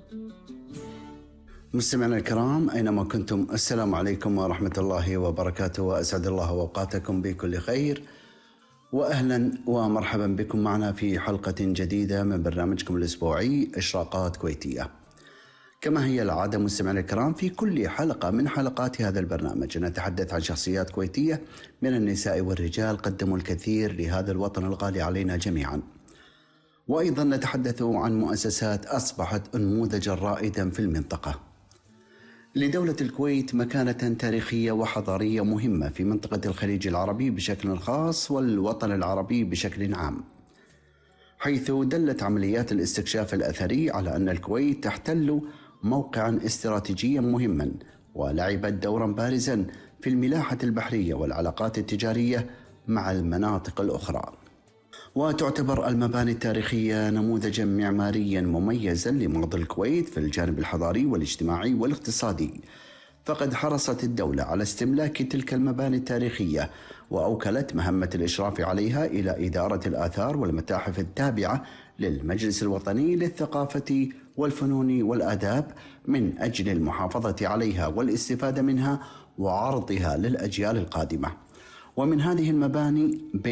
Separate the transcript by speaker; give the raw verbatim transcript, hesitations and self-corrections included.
Speaker 1: مستمعينا الكرام أينما كنتم، السلام عليكم ورحمة الله وبركاته، وأسعد الله أوقاتكم بكل خير، وأهلا ومرحبا بكم معنا في حلقة جديدة من برنامجكم الأسبوعي إشراقات كويتية. كما هي العادة مستمعينا الكرام، في كل حلقة من حلقات هذا البرنامج نتحدث عن شخصيات كويتية من النساء والرجال قدموا الكثير لهذا الوطن الغالي علينا جميعا، وأيضا نتحدث عن مؤسسات أصبحت نموذجا رائدا في المنطقة. لدولة الكويت مكانة تاريخية وحضارية مهمة في منطقة الخليج العربي بشكل خاص والوطن العربي بشكل عام، حيث دلت عمليات الاستكشاف الأثري على أن الكويت تحتل موقعا استراتيجيا مهما، ولعبت دورا بارزا في الملاحة البحرية والعلاقات التجارية مع المناطق الأخرى. وتعتبر المباني التاريخية نموذجا معماريا مميزا لماضي الكويت في الجانب الحضاري والاجتماعي والاقتصادي، فقد حرصت الدولة على استملاك تلك المباني التاريخية، وأوكلت مهمة الإشراف عليها إلى إدارة الآثار والمتاحف التابعة للمجلس الوطني للثقافة والفنون والآداب، من أجل المحافظة عليها والاستفادة منها وعرضها للأجيال القادمة. ومن هذه المباني